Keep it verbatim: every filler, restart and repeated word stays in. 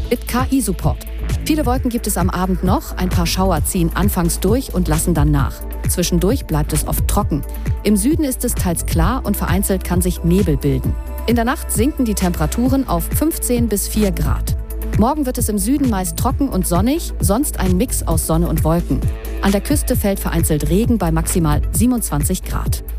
Mit K I-Support. Viele Wolken gibt es am Abend noch, ein paar Schauer ziehen anfangs durch und lassen dann nach. Zwischendurch bleibt es oft trocken. Im Süden ist es teils klar und vereinzelt kann sich Nebel bilden. In der Nacht sinken die Temperaturen auf fünfzehn bis vier Grad. Morgen wird es im Süden meist trocken und sonnig, sonst ein Mix aus Sonne und Wolken. An der Küste fällt vereinzelt Regen bei maximal siebenundzwanzig Grad.